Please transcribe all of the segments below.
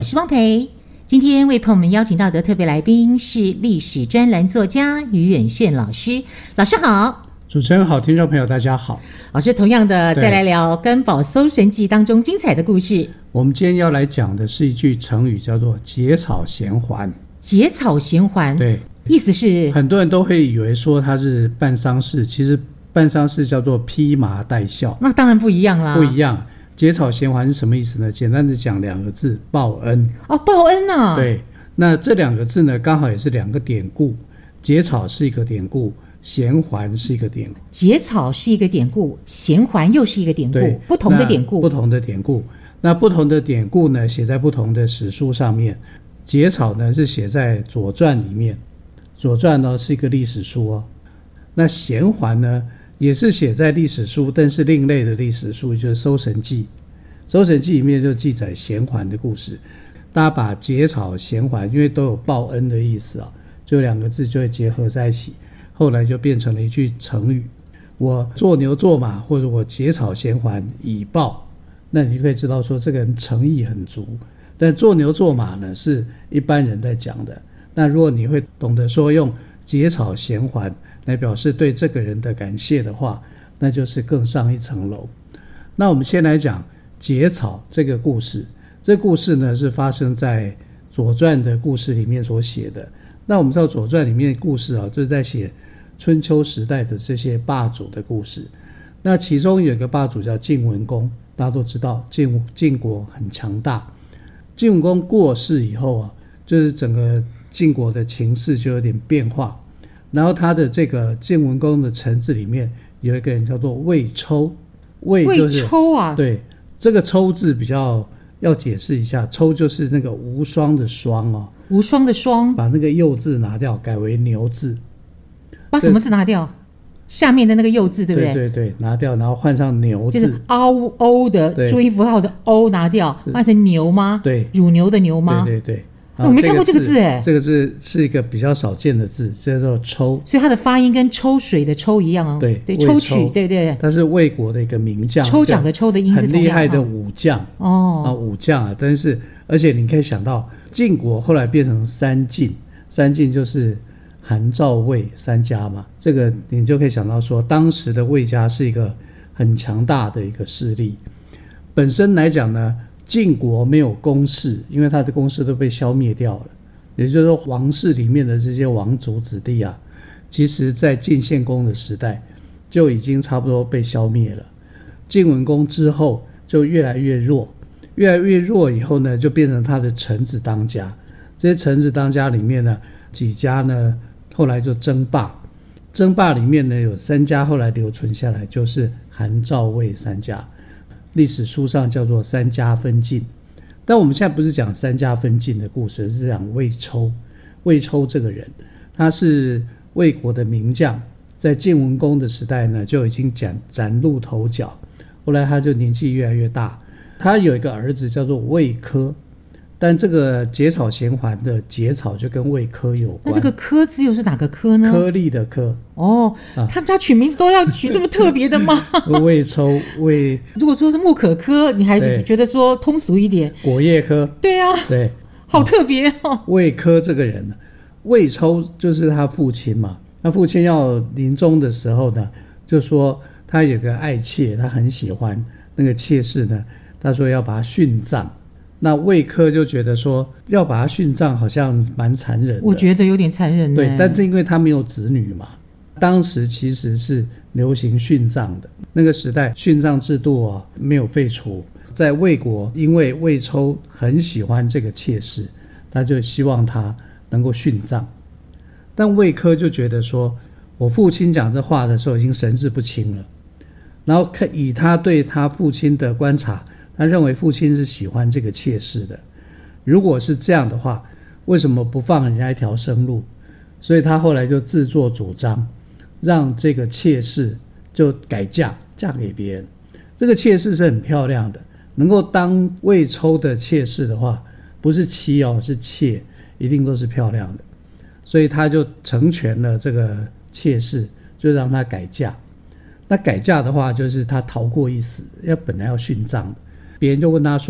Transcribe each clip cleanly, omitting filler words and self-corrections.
我是汪培。今天为朋友们邀请到的特别来宾是历史专栏作家于远炫老师。老师好。 主持人好，听众朋友大家好。 老师同样的再来聊《甘宝搜神记》当中精彩的故事。 我们今天要来讲的是一句成语，叫做结草衔环。 结草衔环， 对， 意思是很多人都会以为说它是办丧事，其实办丧事叫做披麻戴孝。 那当然不一样啦。 不一样。结草衔环是什么意思呢？简单的讲两个字，报恩。 哦，报恩啊。 对，那这两个字呢，刚好也是两个典故。结草是一个典故，衔环是一个典故。 结草是一个典故，衔环又是一个典故，不同的典故。 不同的典故。那不同的典故呢，写在不同的史书上面。结草呢是写在《左传》里面，《左传》呢是一个历史书哦。那衔环呢也是写在历史书，但是另类的历史书，就是《搜神记》。《搜神记》里面就记载衔环的故事。大家把结草衔环，因为都有报恩的意思啊，就两个字就会结合在一起，后来就变成了一句成语。我做牛做马，或者我结草衔环以报，那你就可以知道说这个人诚意很足。但做牛做马呢是一般人在讲的，那如果你会懂得说用结草衔环来表示对这个人的感谢的话，那就是更上一层楼。那我们先来讲结草这个故事。这故事呢是发生在左传的故事里面所写的。那我们知道左传里面的故事啊，就是在写春秋时代的这些霸主的故事。那其中有一个霸主叫晋文公，大家都知道晋国很强大。晋文公过世以后啊，就是整个晋国的情势就有点变化。然后他的这个晋文公的臣子里面有一个人叫做魏抽。魏抽啊？ 对，这个抽字比较要解释一下，抽就是那个无双的双哦， 无双的双， 把那个右字拿掉，改为牛字。 把什么字拿掉？下面的那个右字，对不对？ 对对对，拿掉，然后换上牛字， 就是欧的注音符号的欧拿掉，换成牛吗？ 对， 乳牛的牛吗？ 对对对。 我没看过这个字哎， 这个字是一个比较少见的字，叫做抽， 所以它的发音跟抽水的抽一样哦。 对对，抽取，对对。 他是魏国的一个名将， 抽奖的抽的音是很厉害的武将哦， 武将啊！但是而且你可以想到，晋国后来变成三晋，三晋就是韩赵魏三家嘛，这个你就可以想到说，当时的魏家是一个很强大的一个势力。本身来讲呢，晋国没有公室，因为他的公室都被消灭掉了。也就是说，皇室里面的这些王族子弟啊，其实在晋献公的时代就已经差不多被消灭了。晋文公之后就越来越弱，越来越弱以后呢，就变成他的臣子当家。这些臣子当家里面呢，几家呢后来就争霸，争霸里面呢有三家后来留存下来，就是韩赵魏三家。历史书上叫做三家分晋。但我们现在不是讲三家分晋的故事，是讲魏抽。魏抽这个人，他是魏国的名将，在晋文公的时代呢就已经崭露头角。后来他就年纪越来越大，他有一个儿子叫做魏科。但这个结草衔环的结草就跟魏科有关。 那这个科字又是哪个科呢？ 颗粒的颗。 哦，他们家取名字都要取这么特别的吗？ 魏抽魏， 如果说是木可科，你还是觉得说通俗一点。 果叶科。 对啊， 对， 好特别哦。 魏科这个人，魏抽就是他父亲嘛。他父亲要临终的时候呢，就说他有个爱妾，他很喜欢那个妾室呢，他说要把他殉葬。那魏科就觉得说要把他殉葬好像蛮残忍的， 我觉得有点残忍。 对，但是因为他没有子女嘛，当时其实是流行殉葬的，那个时代殉葬制度啊没有废除。在魏国，因为魏抽很喜欢这个妾室，他就希望他能够殉葬。但魏科就觉得说，我父亲讲这话的时候已经神志不清了，然后以他对他父亲的观察，他认为父亲是喜欢这个妾室的。如果是这样的话，为什么不放人家一条生路？所以他后来就自作主张，让这个妾室就改嫁给别人。这个妾室是很漂亮的，能够当魏抽的妾室的话，不是妻哦，是妾，一定都是漂亮的。所以他就成全了这个妾室，就让他改嫁。那改嫁的话，就是他逃过一死，本来要殉葬的。别人就问他说：“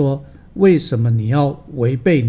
为什么你要违背